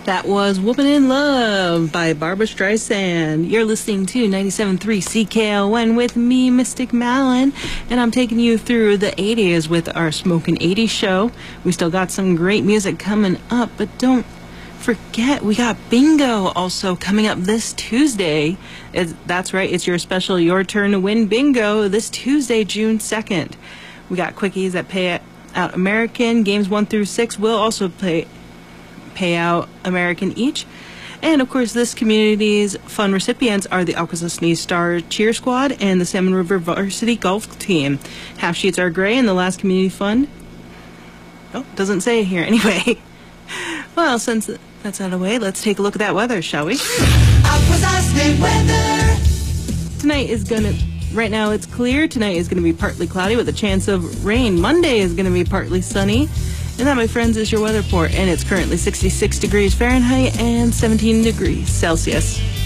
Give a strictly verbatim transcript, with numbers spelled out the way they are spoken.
That was Woman in Love by Barbra Streisand. You're listening to ninety-seven point three C K L N with me, Mystic Malin, and I'm taking you through the eighties with our Smokin' eighties show. We still got some great music coming up, but don't forget, we got bingo also coming up this Tuesday. It's, that's right, it's your special Your Turn to Win bingo this Tuesday, June second. We got quickies that pay out American. Games one through six will also play pay out American each. And of course, this community's fund recipients are the Akwesasne Star Cheer Squad and the Salmon River Varsity Golf Team. Half sheets are gray in the last community fund. Oh, doesn't say it here. Anyway, well, since that's out of the way, let's take a look at that weather, shall we? Akwesasne weather. Tonight is gonna, right now it's clear. Tonight is gonna be partly cloudy with a chance of rain. Monday is gonna be partly sunny. And that, my friends, is your weather report, and it's currently sixty-six degrees Fahrenheit and seventeen degrees Celsius.